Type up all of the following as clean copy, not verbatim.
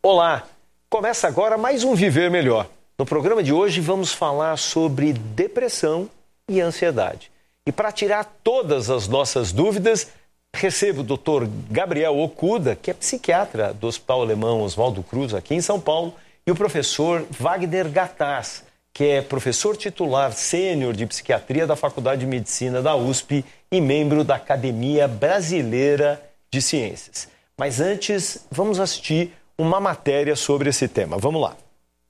Olá! Começa agora mais um Viver Melhor. No programa de hoje vamos falar sobre depressão e ansiedade. E para tirar todas as nossas dúvidas, recebo o Dr. Gabriel Okuda, que é psiquiatra do Hospital Alemão Oswaldo Cruz, aqui em São Paulo, e o professor Wagner Gattaz, que é professor titular sênior de psiquiatria da Faculdade de Medicina da USP e membro da Academia Brasileira de Ciências. Mas antes, vamos assistir uma matéria sobre esse tema. Vamos lá.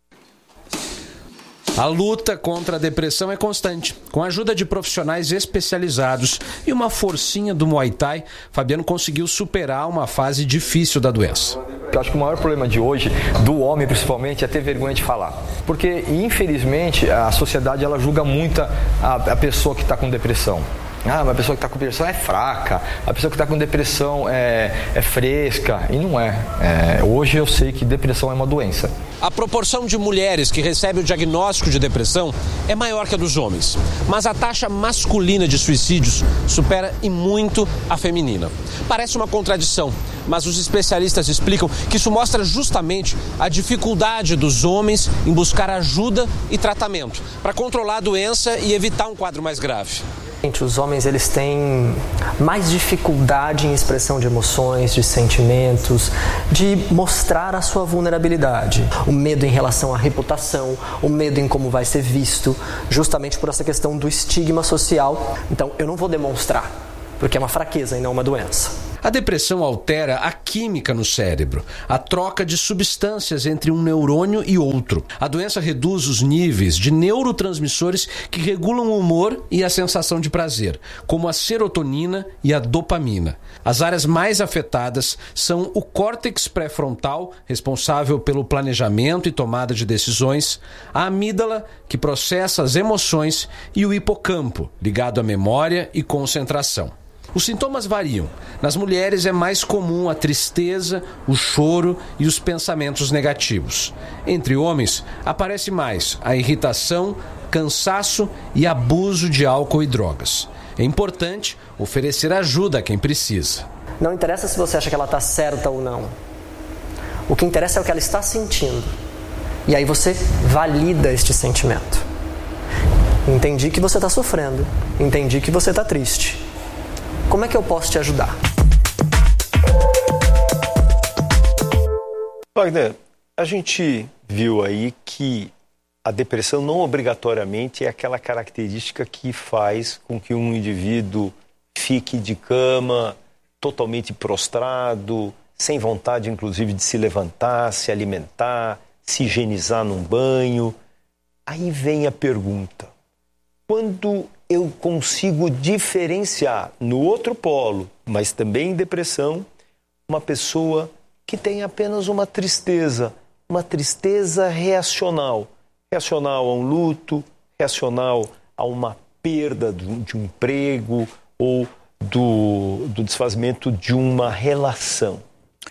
A luta contra a depressão é constante. Com a ajuda de profissionais especializados e uma forcinha do Muay Thai, Fabiano conseguiu superar uma fase difícil da doença. Eu acho que o maior problema de hoje, do homem principalmente, é ter vergonha de falar. Porque, infelizmente, a sociedade ela julga muito a pessoa que está com depressão. Ah, mas a pessoa que está com depressão é fraca, a pessoa que está com depressão é fresca, e não é. Hoje eu sei que depressão é uma doença. A proporção de mulheres que recebem o diagnóstico de depressão é maior que a dos homens, mas a taxa masculina de suicídios supera em muito a feminina. Parece uma contradição, mas os especialistas explicam que isso mostra justamente a dificuldade dos homens em buscar ajuda e tratamento para controlar a doença e evitar um quadro mais grave. Os homens eles têm mais dificuldade em expressão de emoções, de sentimentos, de mostrar a sua vulnerabilidade. O medo em relação à reputação, o medo em como vai ser visto, justamente por essa questão do estigma social. Então, eu não vou demonstrar, porque é uma fraqueza e não uma doença. A depressão altera a química no cérebro, a troca de substâncias entre um neurônio e outro. A doença reduz os níveis de neurotransmissores que regulam o humor e a sensação de prazer, como a serotonina e a dopamina. As áreas mais afetadas são o córtex pré-frontal, responsável pelo planejamento e tomada de decisões, a amígdala, que processa as emoções, e o hipocampo, ligado à memória e concentração. Os sintomas variam. Nas mulheres é mais comum a tristeza, o choro e os pensamentos negativos. Entre homens, aparece mais a irritação, cansaço e abuso de álcool e drogas. É importante oferecer ajuda a quem precisa. Não interessa se você acha que ela está certa ou não. O que interessa é o que ela está sentindo. E aí você valida este sentimento. Entendi que você está sofrendo. Entendi que você está triste. Como é que eu posso te ajudar? Wagner, a gente viu aí que a depressão não obrigatoriamente é aquela característica que faz com que um indivíduo fique de cama, totalmente prostrado, sem vontade inclusive de se levantar, se alimentar, se higienizar num banho. Aí vem a pergunta: quando eu consigo diferenciar no outro polo, mas também em depressão, uma pessoa que tem apenas uma tristeza reacional a um luto, reacional a uma perda de um emprego ou do desfazimento de uma relação?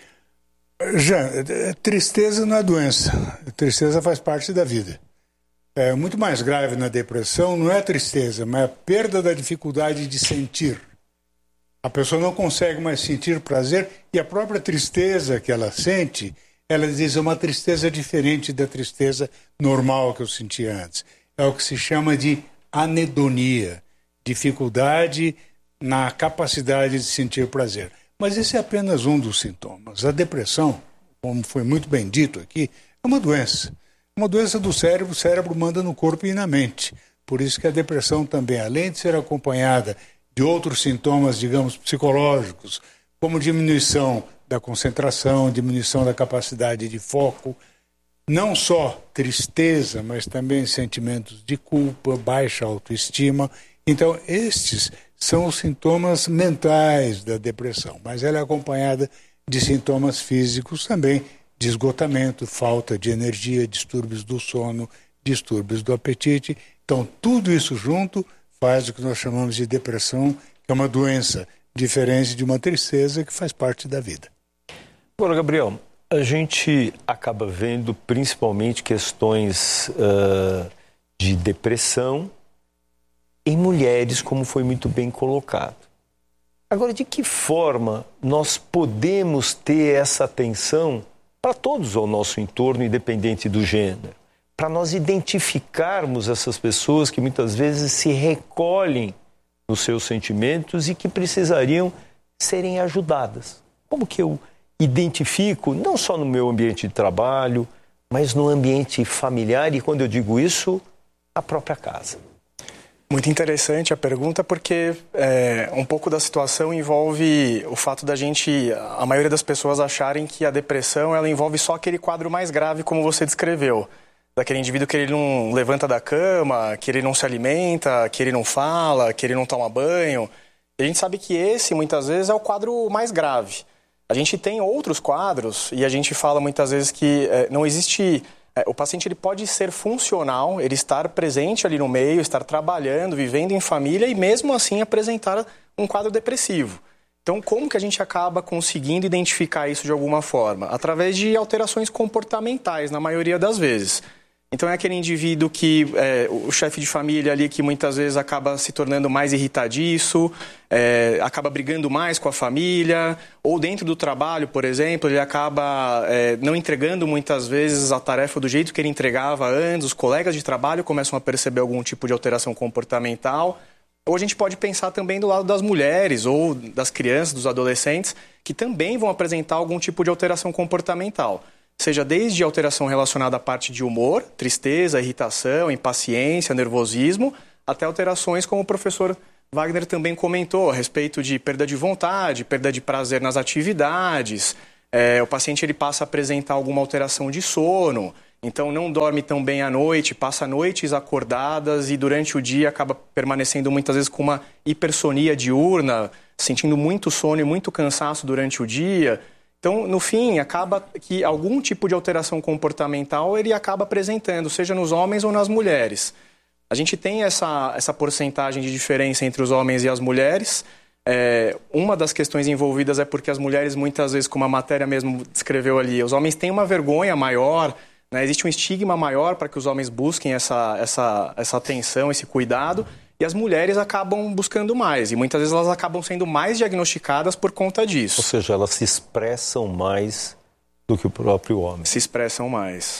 Já, tristeza não é doença, tristeza faz parte da vida. É muito mais grave na depressão, não é a tristeza, mas a perda da dificuldade de sentir. A pessoa não consegue mais sentir prazer e a própria tristeza que ela sente, ela diz, é uma tristeza diferente da tristeza normal que eu sentia antes. É o que se chama de anedonia, dificuldade na capacidade de sentir prazer. Mas esse é apenas um dos sintomas. A depressão, como foi muito bem dito aqui, é uma doença. Uma doença do cérebro, o cérebro manda no corpo e na mente. Por isso que a depressão também, além de ser acompanhada de outros sintomas, digamos, psicológicos, como diminuição da concentração, diminuição da capacidade de foco, não só tristeza, mas também sentimentos de culpa, baixa autoestima. Então, estes são os sintomas mentais da depressão, mas ela é acompanhada de sintomas físicos também, de esgotamento, falta de energia, distúrbios do sono, distúrbios do apetite. Então, tudo isso junto faz o que nós chamamos de depressão, que é uma doença diferente de uma tristeza que faz parte da vida. Agora, Gabriel, a gente acaba vendo principalmente questões de depressão em mulheres, como foi muito bem colocado. Agora, de que forma nós podemos ter essa atenção para todos ao nosso entorno, independente do gênero, para nós identificarmos essas pessoas que muitas vezes se recolhem nos seus sentimentos e que precisariam serem ajudadas. Como que eu identifico, não só no meu ambiente de trabalho, mas no ambiente familiar e, quando eu digo isso, na própria casa? Muito interessante a pergunta, porque um pouco da situação envolve o fato da a maioria das pessoas acharem que a depressão ela envolve só aquele quadro mais grave, como você descreveu. Daquele indivíduo que ele não levanta da cama, que ele não se alimenta, que ele não fala, que ele não toma banho. E a gente sabe que esse, muitas vezes, é o quadro mais grave. A gente tem outros quadros e a gente fala muitas vezes que não existe... O paciente ele pode ser funcional, ele estar presente ali no meio, estar trabalhando, vivendo em família e mesmo assim apresentar um quadro depressivo. Então, como que a gente acaba conseguindo identificar isso de alguma forma? Através de alterações comportamentais, na maioria das vezes. Então, é aquele indivíduo que, o chefe de família ali, que muitas vezes acaba se tornando mais irritadiço, acaba brigando mais com a família, ou dentro do trabalho, por exemplo, ele acaba não entregando muitas vezes a tarefa do jeito que ele entregava antes, os colegas de trabalho começam a perceber algum tipo de alteração comportamental. Ou a gente pode pensar também do lado das mulheres ou das crianças, dos adolescentes, que também vão apresentar algum tipo de alteração comportamental. Seja desde alteração relacionada à parte de humor, tristeza, irritação, impaciência, nervosismo, até alterações como o professor Wagner também comentou, a respeito de perda de vontade, perda de prazer nas atividades. O paciente ele passa a apresentar alguma alteração de sono, então não dorme tão bem à noite, passa noites acordadas e durante o dia acaba permanecendo muitas vezes com uma hipersonia diurna, sentindo muito sono e muito cansaço durante o dia. Então, no fim, acaba que algum tipo de alteração comportamental ele acaba apresentando, seja nos homens ou nas mulheres. A gente tem essa porcentagem de diferença entre os homens e as mulheres. Uma das questões envolvidas é porque as mulheres, muitas vezes, como a matéria mesmo descreveu ali, os homens têm uma vergonha maior, né? Existe um estigma maior para que os homens busquem essa atenção, esse cuidado, e as mulheres acabam buscando mais. E muitas vezes elas acabam sendo mais diagnosticadas por conta disso. Ou seja, elas se expressam mais do que o próprio homem. Se expressam mais.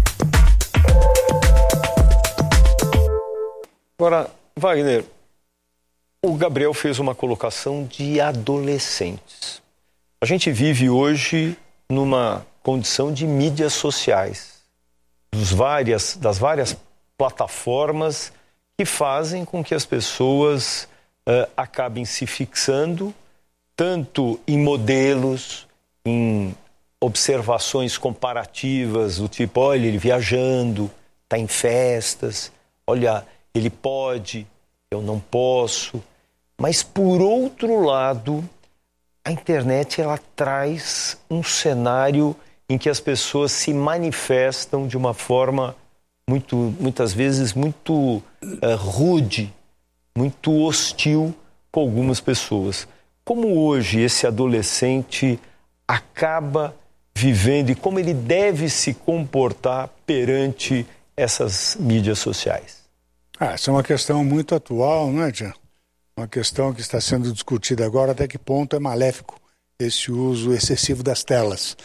Agora, Wagner, o Gabriel fez uma colocação de adolescentes. A gente vive hoje numa condição de mídias sociais, das várias plataformas que fazem com que as pessoas acabem se fixando tanto em modelos, em observações comparativas, do tipo, olha, ele viajando, está em festas, olha, ele pode, eu não posso. Mas, por outro lado, a internet ela traz um cenário em que as pessoas se manifestam de uma forma muitas vezes muito rude, muito hostil com algumas pessoas. Como hoje esse adolescente acaba vivendo e como ele deve se comportar perante essas mídias sociais? Essa é uma questão muito atual, não é, Jean? Uma questão que está sendo discutida agora, até que ponto é maléfico esse uso excessivo das telas.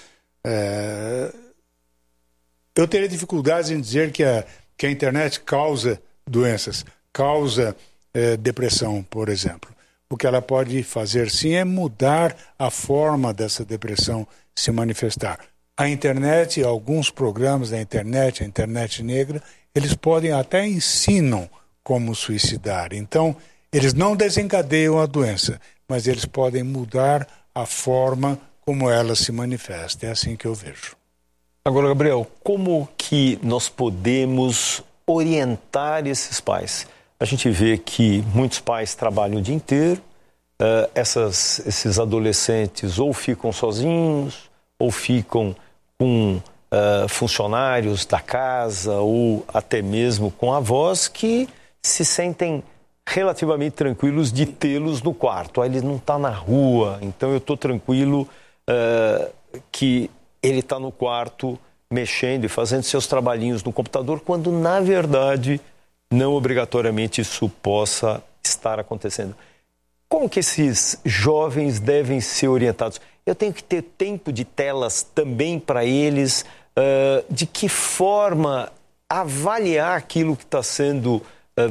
Eu teria dificuldades em dizer que a internet causa doenças, causa depressão, por exemplo. O que ela pode fazer, sim, é mudar a forma dessa depressão se manifestar. A internet, alguns programas da internet, a internet negra, eles podem até ensinam como suicidar. Então, eles não desencadeiam a doença, mas eles podem mudar a forma como ela se manifesta. É assim que eu vejo. Agora, Gabriel, como que nós podemos orientar esses pais? A gente vê que muitos pais trabalham o dia inteiro, esses adolescentes ou ficam sozinhos, ou ficam com funcionários da casa, ou até mesmo com avós que se sentem relativamente tranquilos de tê-los no quarto. Ele não está na rua, então eu estou tranquilo que ele está no quarto mexendo e fazendo seus trabalhinhos no computador, quando, na verdade, não obrigatoriamente isso possa estar acontecendo. Como que esses jovens devem ser orientados? Eu tenho que ter tempo de telas também para eles? De que forma avaliar aquilo que está sendo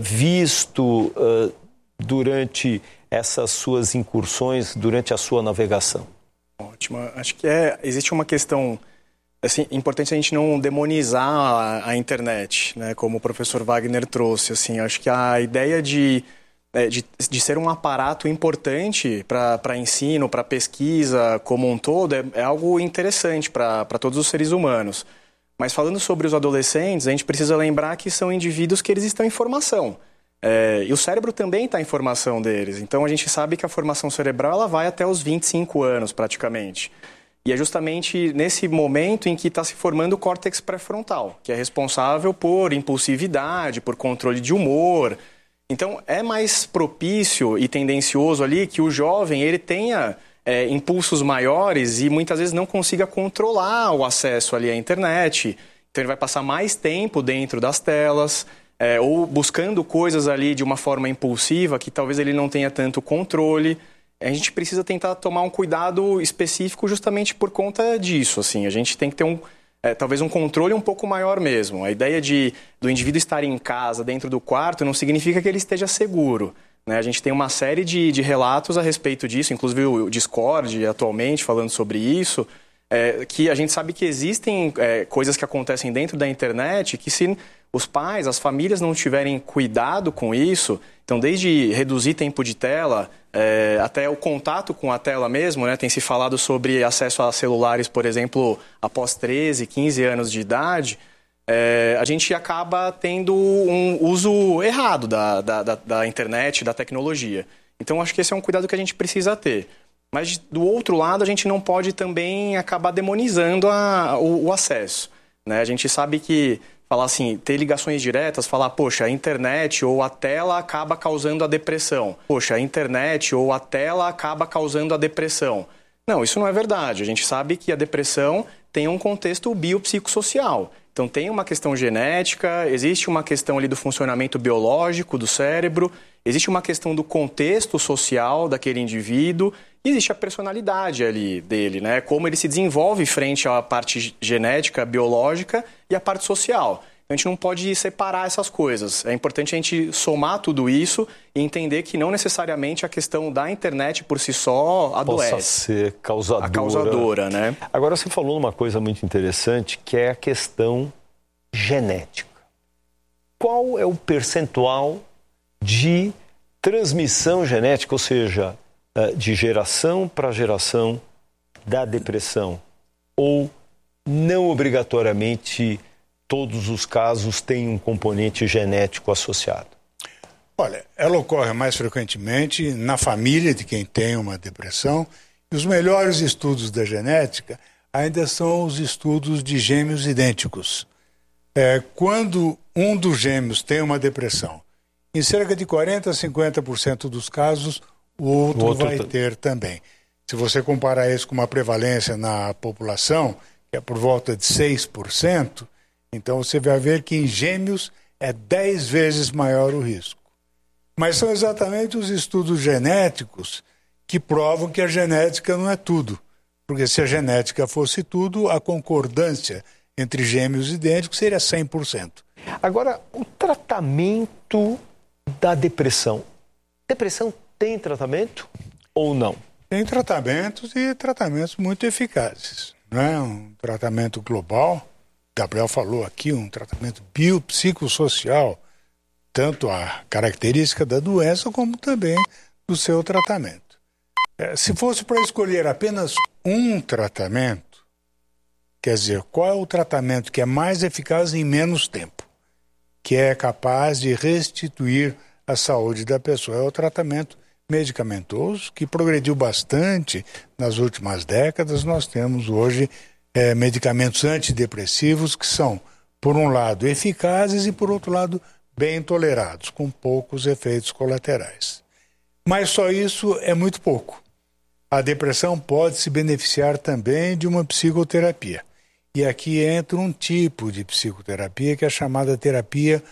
visto durante essas suas incursões, durante a sua navegação? Ótimo. Acho que existe uma questão assim, importante a gente não demonizar a internet, né? Como o professor Wagner trouxe. Assim, acho que a ideia de ser um aparato importante para ensino, para pesquisa como um todo, é algo interessante para todos os seres humanos. Mas falando sobre os adolescentes, a gente precisa lembrar que são indivíduos que eles estão em formação. E o cérebro também está em formação deles. Então a gente sabe que a formação cerebral ela vai até os 25 anos praticamente. E é justamente nesse momento em que está se formando o córtex pré-frontal, que é responsável por impulsividade, por controle de humor. Então, é mais propício e tendencioso ali que o jovem ele tenha impulsos maiores e muitas vezes não consiga controlar o acesso ali à internet. Então, ele vai passar mais tempo dentro das telas ou buscando coisas ali de uma forma impulsiva que talvez ele não tenha tanto controle. A gente precisa tentar tomar um cuidado específico justamente por conta disso. Assim. A gente tem que ter talvez um controle um pouco maior mesmo. A ideia do indivíduo estar em casa, dentro do quarto, não significa que ele esteja seguro. Né? A gente tem uma série de relatos a respeito disso, inclusive o Discord atualmente falando sobre isso, que a gente sabe que existem coisas que acontecem dentro da internet que se os pais, as famílias não tiverem cuidado com isso, então desde reduzir tempo de tela até o contato com a tela mesmo, né? Tem se falado sobre acesso a celulares, por exemplo, após 13, 15 anos de idade, a gente acaba tendo um uso errado da internet, da tecnologia. Então acho que esse é um cuidado que a gente precisa ter. Mas do outro lado a gente não pode também acabar demonizando o acesso. Né? A gente sabe que falar assim, ter ligações diretas, falar, poxa, a internet ou a tela acaba causando a depressão. Poxa, a internet ou a tela acaba causando a depressão. Não, isso não é verdade. A gente sabe que a depressão tem um contexto biopsicossocial. Então tem uma questão genética, existe uma questão ali do funcionamento biológico do cérebro, existe uma questão do contexto social daquele indivíduo, e existe a personalidade ali dele, né? Como ele se desenvolve frente à parte genética, biológica e à parte social. Então, a gente não pode separar essas coisas. É importante a gente somar tudo isso e entender que não necessariamente a questão da internet por si só adoece. Possa ser causadora. A causadora, né? Agora, você falou uma coisa muito interessante, que é a questão genética. Qual é o percentual de transmissão genética, ou seja, de geração para geração da depressão? Ou não obrigatoriamente todos os casos têm um componente genético associado? Olha, ela ocorre mais frequentemente na família de quem tem uma depressão, e os melhores estudos da genética ainda são os estudos de gêmeos idênticos. Quando um dos gêmeos tem uma depressão, em cerca de 40% a 50% dos casos, o outro vai ter também. Se você comparar isso com uma prevalência na população, que é por volta de 6%, então você vai ver que em gêmeos é 10 vezes maior o risco. Mas são exatamente os estudos genéticos que provam que a genética não é tudo. Porque se a genética fosse tudo, a concordância entre gêmeos idênticos seria 100%. Agora, o tratamento da depressão. Depressão tem tratamento ou não? Tem tratamentos e tratamentos muito eficazes. Né? Um tratamento global, Gabriel falou aqui, um tratamento biopsicossocial, tanto a característica da doença como também do seu tratamento. Se fosse para escolher apenas um tratamento, quer dizer, qual é o tratamento que é mais eficaz em menos tempo, que é capaz de restituir a saúde da pessoa? É o tratamento medicamentoso, que progrediu bastante nas últimas décadas. Nós temos hoje medicamentos antidepressivos que são, por um lado, eficazes e, por outro lado, bem tolerados, com poucos efeitos colaterais. Mas só isso é muito pouco. A depressão pode se beneficiar também de uma psicoterapia. E aqui entra um tipo de psicoterapia que é chamada terapia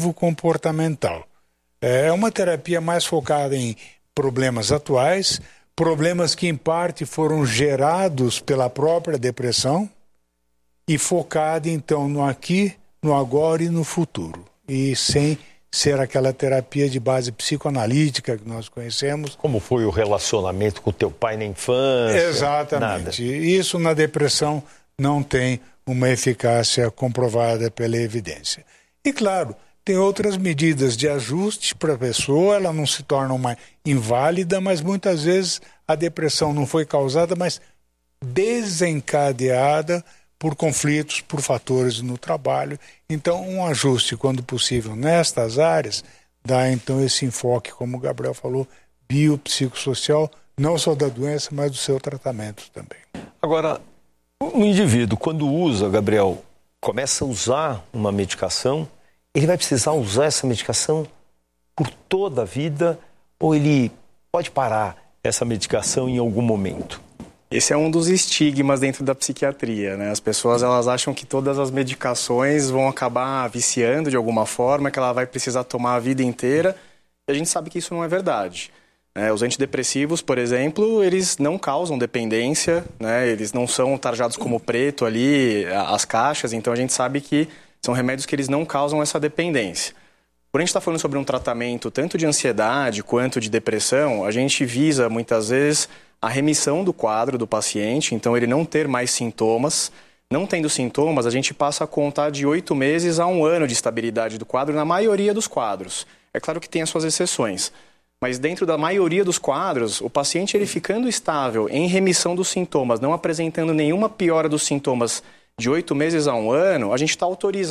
cognitivo-comportamental. É uma terapia mais focada em problemas atuais, problemas que, em parte, foram gerados pela própria depressão e focado, então, no aqui, no agora e no futuro. E sem ser aquela terapia de base psicoanalítica que nós conhecemos. Como foi o relacionamento com o teu pai na infância? Exatamente. Nada. Isso na depressão não tem uma eficácia comprovada pela evidência. E, claro, tem outras medidas de ajuste para a pessoa, ela não se torna uma inválida, mas muitas vezes a depressão não foi causada, mas desencadeada por conflitos, por fatores no trabalho. Então, um ajuste, quando possível, nestas áreas, dá então esse enfoque, como o Gabriel falou, biopsicossocial, não só da doença, mas do seu tratamento também. Agora, o indivíduo, quando usa, Gabriel, começa a usar uma medicação, ele vai precisar usar essa medicação por toda a vida ou ele pode parar essa medicação em algum momento? Esse é um dos estigmas dentro da psiquiatria, né? As pessoas elas acham que todas as medicações vão acabar viciando de alguma forma, que ela vai precisar tomar a vida inteira, e a gente sabe que isso não é verdade. Os antidepressivos, por exemplo, eles não causam dependência, né? Eles não são tarjados como preto ali, as caixas, então a gente sabe que são remédios que eles não causam essa dependência. Por a gente estar falando sobre um tratamento tanto de ansiedade quanto de depressão, a gente visa muitas vezes a remissão do quadro do paciente, então ele não ter mais sintomas. Não tendo sintomas, a gente passa a contar de 8 meses a 1 ano de estabilidade do quadro na maioria dos quadros. É claro que tem as suas exceções, mas dentro da maioria dos quadros, o paciente ele ficando estável em remissão dos sintomas, não apresentando nenhuma piora dos sintomas de 8 meses a 1 ano, a gente está autorizando